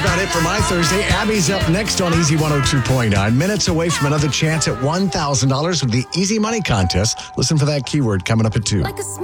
about it for my Thursday. Abby's up next on Easy 102.9. Minutes away from another chance at $1,000 with the Easy Money Contest. Listen for that keyword coming up at 2. Like a